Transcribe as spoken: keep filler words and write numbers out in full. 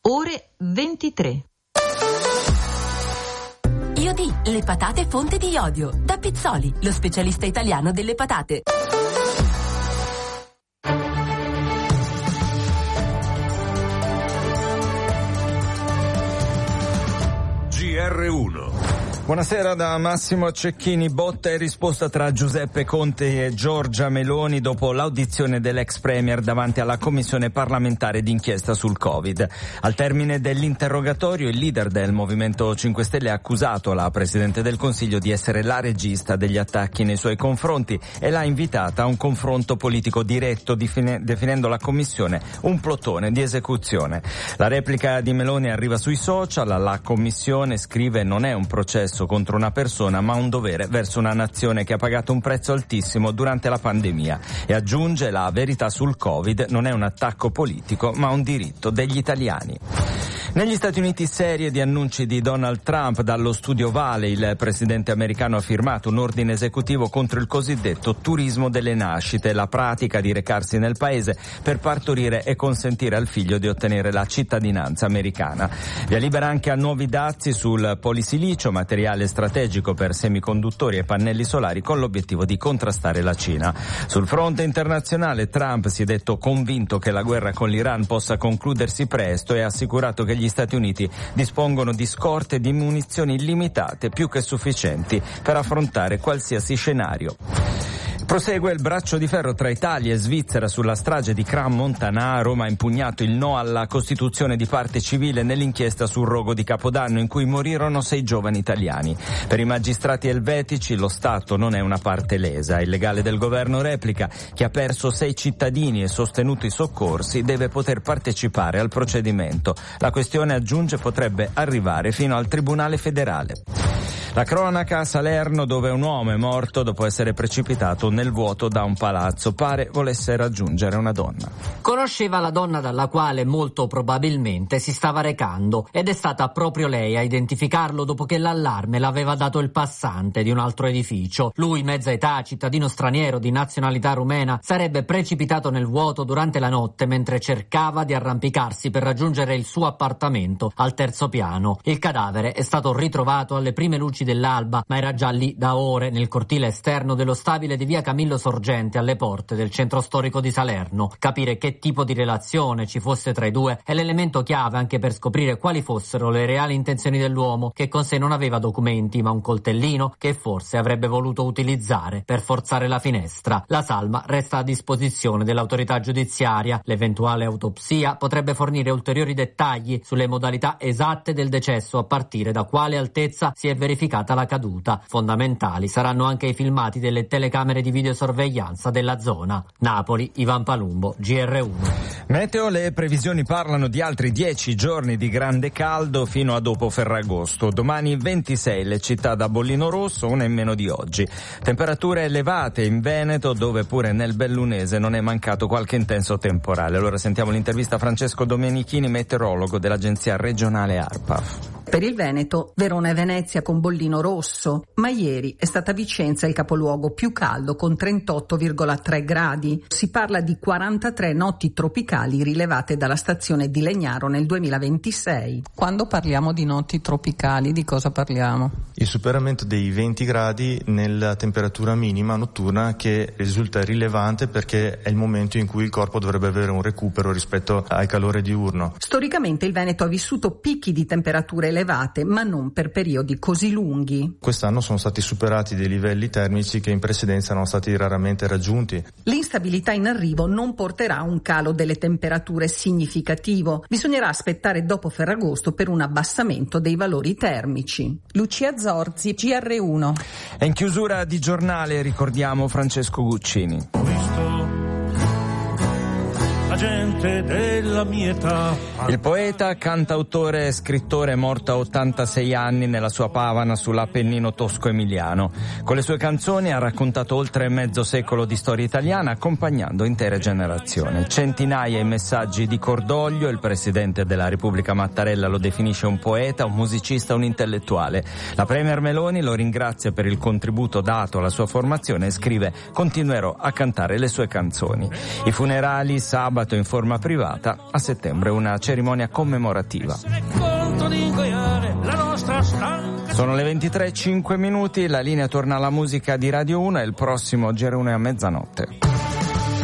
ore ventitré. Iodi, le patate fonte di iodio. Da Pizzoli, lo specialista italiano delle patate. G R uno. Buonasera da Massimo Cecchini. Botta e risposta tra Giuseppe Conte e Giorgia Meloni dopo l'audizione dell'ex premier davanti alla commissione parlamentare d'inchiesta sul Covid. Al termine dell'interrogatorio il leader del Movimento cinque Stelle ha accusato la Presidente del Consiglio di essere la regista degli attacchi nei suoi confronti e l'ha invitata a un confronto politico diretto, definendo la commissione un plotone di esecuzione. La replica di Meloni arriva sui social. La commissione, scrive, non è un processo contro una persona ma un dovere verso una nazione che ha pagato un prezzo altissimo durante la pandemia, e aggiunge: la verità sul Covid non è un attacco politico ma un diritto degli italiani. Negli Stati Uniti serie di annunci di Donald Trump. Dallo studio Vale il presidente americano ha firmato un ordine esecutivo contro il cosiddetto turismo delle nascite, la pratica di recarsi nel paese per partorire e consentire al figlio di ottenere la cittadinanza americana. Via libera anche a nuovi dazi sul polisilicio, materiale strategico per semiconduttori e pannelli solari, con l'obiettivo di contrastare la Cina. Sul fronte internazionale Trump si è detto convinto che la guerra con l'Iran possa concludersi presto e ha assicurato che gli Stati Uniti dispongono di scorte di munizioni illimitate, più che sufficienti per affrontare qualsiasi scenario. Prosegue il braccio di ferro tra Italia e Svizzera sulla strage di Crans Montana. Roma ha impugnato il no alla costituzione di parte civile nell'inchiesta sul rogo di Capodanno in cui morirono sei giovani italiani. Per i magistrati elvetici lo Stato non è una parte lesa. Il legale del governo replica: chi ha perso sei cittadini e sostenuto i soccorsi deve poter partecipare al procedimento. La questione, aggiunge, potrebbe arrivare fino al Tribunale federale. La cronaca a Salerno, dove un uomo è morto dopo essere precipitato nel vuoto da un palazzo. Pare volesse raggiungere una donna. Conosceva la donna dalla quale molto probabilmente si stava recando ed è stata proprio lei a identificarlo dopo che l'allarme l'aveva dato il passante di un altro edificio. Lui, mezza età, cittadino straniero di nazionalità rumena, sarebbe precipitato nel vuoto durante la notte mentre cercava di arrampicarsi per raggiungere il suo appartamento al terzo piano. Il cadavere è stato ritrovato alle prime luci dell'alba, ma era già lì da ore nel cortile esterno dello stabile di via Camillo Sorgente, alle porte del centro storico di Salerno. Capire che tipo di relazione ci fosse tra i due è l'elemento chiave anche per scoprire quali fossero le reali intenzioni dell'uomo, che con sé non aveva documenti ma un coltellino che forse avrebbe voluto utilizzare per forzare la finestra. La salma resta a disposizione dell'autorità giudiziaria. L'eventuale autopsia potrebbe fornire ulteriori dettagli sulle modalità esatte del decesso, a partire da quale altezza si è verificata la caduta. Fondamentali saranno anche i filmati delle telecamere di videosorveglianza della zona. Napoli, Ivan Palumbo, G R uno. Meteo, le previsioni parlano di altri dieci giorni di grande caldo fino a dopo Ferragosto. Domani ventisei le città da bollino rosso, una in meno di oggi. Temperature elevate in Veneto, dove pure nel Bellunese non è mancato qualche intenso temporale. Allora sentiamo l'intervista a Francesco Domenichini, meteorologo dell'agenzia regionale ARPAF. Per il Veneto, Verona e Venezia con bollino rosso, ma ieri è stata Vicenza il capoluogo più caldo con trentotto virgola tre gradi. Si parla di quarantatré notti tropicali rilevate dalla stazione di Legnaro nel duemilaventisei. Quando parliamo di notti tropicali, di cosa parliamo? Il superamento dei venti gradi nella temperatura minima notturna, che risulta rilevante perché è il momento in cui il corpo dovrebbe avere un recupero rispetto al calore diurno. Storicamente il Veneto ha vissuto picchi di temperature elevate, ma non per periodi così lunghi. Quest'anno sono stati superati dei livelli termici che in precedenza erano stati raramente raggiunti. L'instabilità in arrivo non porterà a un calo delle temperature significativo. Bisognerà aspettare dopo Ferragosto per un abbassamento dei valori termici. Lucia Zorzi, G R uno. E in chiusura di giornale ricordiamo Francesco Guccini. La gente della mia età. Il poeta, cantautore e scrittore è morto a ottantasei anni nella sua Pavana sull'Appennino tosco-emiliano. Con le sue canzoni ha raccontato oltre mezzo secolo di storia italiana, accompagnando intere generazioni. Centinaia i messaggi di cordoglio. Il presidente della Repubblica Mattarella lo definisce un poeta, un musicista, un intellettuale. La premier Meloni lo ringrazia per il contributo dato alla sua formazione e scrive: continuerò a cantare le sue canzoni. I funerali sabato sabato in forma privata, a settembre una cerimonia commemorativa. Sono le ventitré e cinque minuti, la linea torna alla musica di Radio uno e il prossimo G R uno è a mezzanotte.